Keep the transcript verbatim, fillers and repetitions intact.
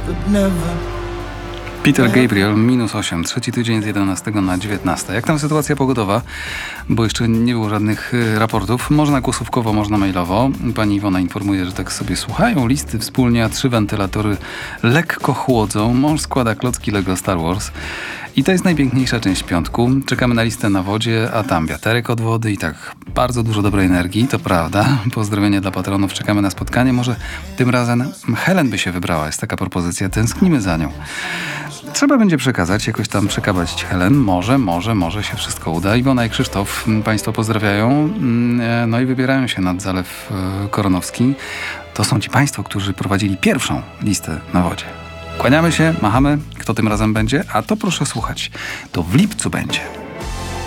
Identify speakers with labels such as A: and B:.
A: Peter Gabriel, minus osiem, trzeci tydzień z jedenastego na dziewiętnaste. Jak tam sytuacja pogodowa? Bo jeszcze nie było żadnych y, raportów. Można głosówkowo, można mailowo. Pani Iwona informuje, że tak sobie słuchają listy wspólnie, a trzy wentylatory lekko chłodzą. Mąż składa klocki Lego Star Wars. I to jest najpiękniejsza część piątku. Czekamy na listę na wodzie, a tam wiaterek od wody i tak bardzo dużo dobrej energii, to prawda. Pozdrowienia dla patronów, czekamy na spotkanie. Może tym razem Helen by się wybrała, jest taka propozycja, tęsknimy za nią. Trzeba będzie przekazać, jakoś tam przekazać Helen. Może, może, może się wszystko uda. Iwona i Krzysztof Państwo pozdrawiają. No i wybierają się nad Zalew Koronowski. To są ci Państwo, którzy prowadzili pierwszą listę na wodzie. Kłaniamy się, machamy. Kto tym razem będzie? A to proszę słuchać. To w lipcu będzie.